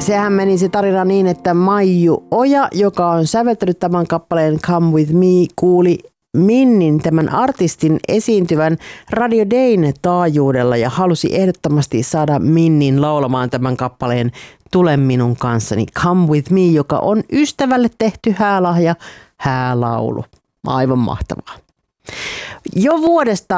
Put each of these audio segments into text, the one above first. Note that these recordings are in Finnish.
Sehän meni se tarina niin, että Maiju Oja, joka on säveltänyt tämän kappaleen Come With Me, kuuli Minnin tämän artistin esiintyvän Radio Dayn taajuudella ja halusi ehdottomasti saada Minnin laulamaan tämän kappaleen Tule minun kanssani Come With Me, joka on ystävälle tehty häälahja, häälaulu. Aivan mahtavaa. Jo vuodesta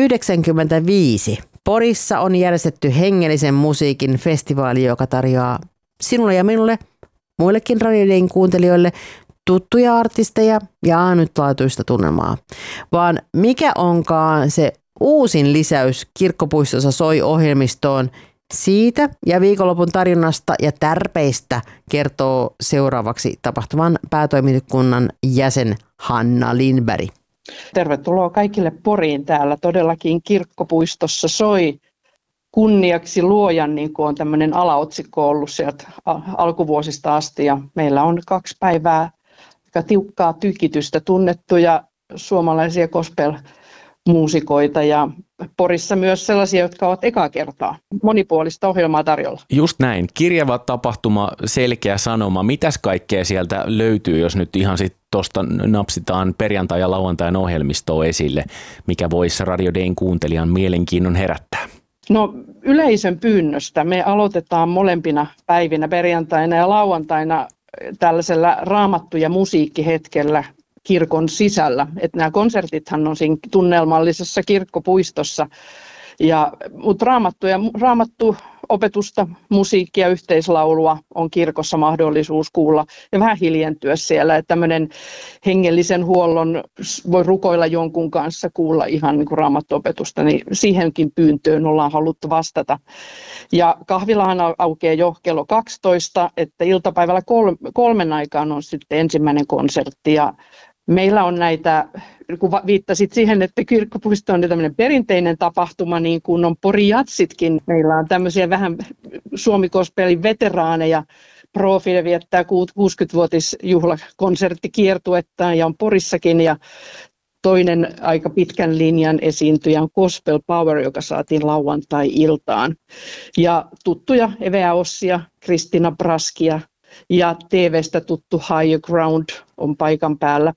1995 Porissa on järjestetty hengellisen musiikin festivaali, joka tarjoaa sinulle ja minulle, muillekin Radio Dayn kuuntelijoille, tuttuja artisteja ja ainutlaatuista tunnelmaa. Vaan mikä onkaan se uusin lisäys Kirkkopuistossa soi -ohjelmistoon, siitä ja viikonlopun tarjonnasta ja tärpeistä kertoo seuraavaksi tapahtuman päätoimikunnan jäsen Hanna Lindberg. Tervetuloa kaikille Poriin. Täällä todellakin Kirkkopuistossa soi kunniaksi luojan, niin kuin on tämmöinen alaotsikko ollut sieltä alkuvuosista asti. Ja meillä on 2 päivää aika tiukkaa tykitystä, tunnettuja suomalaisia gospel-muusikoita ja Porissa myös sellaisia, jotka ovat ekaa kertaa. Monipuolista ohjelmaa tarjolla. Just näin. Kirjava tapahtuma, selkeä sanoma. Mitäs kaikkea sieltä löytyy, jos nyt ihan sitten tuosta napsitaan perjantai- ja lauantain ohjelmistoa esille, mikä voisi Radio Dayn kuuntelijan mielenkiinnon herättää? No yleisön pyynnöstä me aloitetaan molempina päivinä, perjantaina ja lauantaina, tällaisella raamattu- ja musiikkihetkellä kirkon sisällä. Että nämä konsertithan on siinä tunnelmallisessa kirkkopuistossa, mutta raamattuopetusta, musiikkia, yhteislaulua on kirkossa mahdollisuus kuulla ja vähän hiljentyä siellä. Että tämmöinen hengellisen huollon voi rukoilla jonkun kanssa, kuulla ihan niin kuin raamattuopetusta, niin siihenkin pyyntöön ollaan haluttu vastata. Ja kahvilahan aukeaa jo kello 12, että iltapäivällä 3 aikaan on sitten ensimmäinen konsertti ja meillä on näitä, kun viittasit siihen, että Kirkkopuisto on tämmöinen perinteinen tapahtuma, niin kuin on Pori-jatsitkin. Meillä on tämmöisiä vähän Suomi-gospelin veteraaneja. Profi viettää 60-vuotisjuhlakonserttikiertuettaan ja on Porissakin. Ja toinen aika pitkän linjan esiintyjä on Gospel Power, joka saatiin lauantai-iltaan. Ja tuttuja Evea Ossia, Kristina Braskia. Ja TV:stä tuttu Higher Ground on paikan päällä.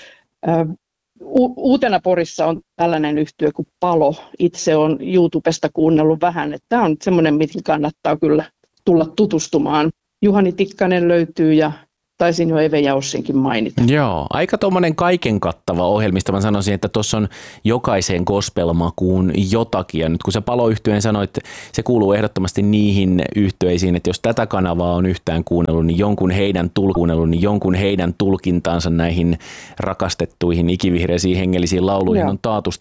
Uutena Porissa on tällainen yhtye kuin Palo. Itse olen YouTubesta kuunnellut vähän, että tämä on semmoinen, mihin kannattaa kyllä tulla tutustumaan. Juhani Tikkanen löytyy ja taisin jo Eve Jaussinkin mainita. Joo, aika tuommoinen kaiken kattava ohjelmista. Mä sanoisin, että tuossa on jokaiseen gospelmakuun jotakin. Ja nyt kun sä Palo-yhtyeen sanoit, se kuuluu ehdottomasti niihin yhtyeisiin, että jos tätä kanavaa on yhtään kuunnellut, niin jonkun heidän tulkintaansa näihin rakastettuihin ikivihreisiin hengellisiin lauluihin on taatusti